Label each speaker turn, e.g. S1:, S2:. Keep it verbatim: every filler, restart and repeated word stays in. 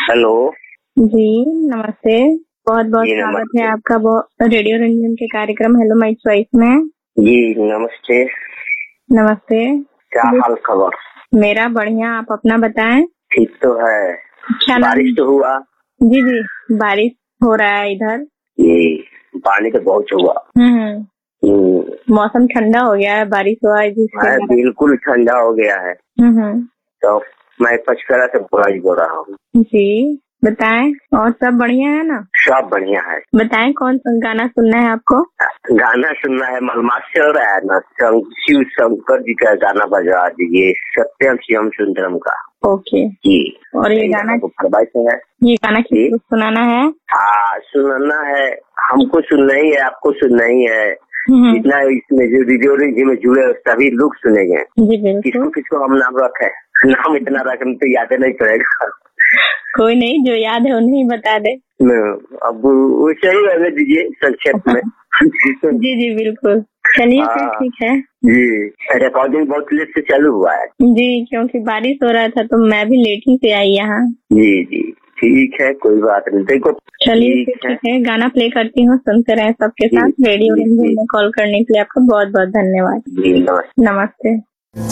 S1: Hello
S2: जी नमस्ते। बहुत बहुत स्वागत है आपका रेडियो रंजन के कार्यक्रम हेलो माय चॉइस में।
S1: जी नमस्ते।
S2: नमस्ते।
S1: क्या हाल खबर?
S2: मेरा बढ़िया, आप अपना बताएं।
S1: ठीक तो है।
S2: क्या
S1: बारिश तो हुआ?
S2: जी जी बारिश हो रहा है इधर।
S1: जी पानी तो बहुत हुआ।
S2: हम्म मौसम ठंडा हो गया है, बारिश हुआ है जिससे
S1: बिल्कुल ठंडा हो गया है।
S2: हम्म
S1: तो मैं पचकरा से बुराई बोल रहा हूँ।
S2: जी बताएं, और सब बढ़िया है ना?
S1: सब बढ़िया है।
S2: बताएं कौन सा गाना सुनना है आपको?
S1: गाना सुनना है, मलमास चल रहा है ना, शिव शंकर जी का गाना बजा दीजिए, सत्यम शिवम सुंदरम का।
S2: ओके जी। और ये गाना
S1: को फरमाइश है,
S2: ये गाना किसको सुनाना है?
S1: हाँ सुनाना है, हमको सुनना ही है, आपको सुनना ही है। जितना इसमें जो रेडियो में जुड़े सभी लोग सुनेंगे। किसको किसको हम नाम रखे, नाम इतना रखने तो याद नहीं पड़ेगा।
S2: कोई नहीं, जो याद है उन्हें बता दे।
S1: अब वैसे ही रहने दीजिए संक्षेप में।
S2: जी जी बिल्कुल, चलिए फिर ठीक है
S1: जी। रिकॉर्डिंग बहुत लेट से चालू हुआ है
S2: जी, क्योंकि बारिश हो रहा था तो मैं भी लेट ही से आई यहाँ। जी
S1: जी ठीक है, कोई बात नहीं। देखो
S2: चलिए ठीक, ठीक है, गाना प्ले करती हूँ, सुनते रहे सबके साथ। रेडियो रंजन में कॉल करने के लिए आपका बहुत बहुत धन्यवाद।
S1: जी नमस्ते।
S2: नमस्ते।